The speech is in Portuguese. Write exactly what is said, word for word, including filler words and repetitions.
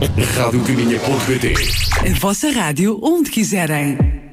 rádio caminha ponto pt. A vossa rádio onde quiserem.